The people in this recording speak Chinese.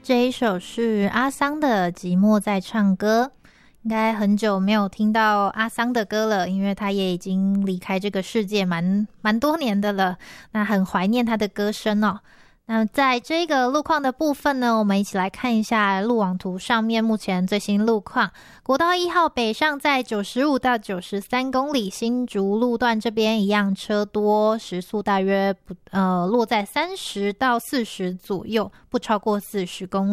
这一首是阿桑的《寂寞在唱歌》，应该很久没有听到阿桑的歌了，因为他也已经离开这个世界蛮多年的了，那很怀念他的歌声哦。那在这个路况的部分呢，我们一起来看一下路网图上面目前最新路况。国道1号北上在95到93公里，新竹路段这边一样车多，时速大约落在30到40左右，不超过40公里。